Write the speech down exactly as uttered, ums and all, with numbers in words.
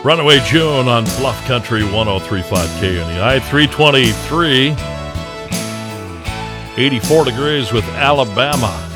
Runaway June on Bluff Country one oh three point five K N E I. three twenty-three, eighty-four degrees with Alabama.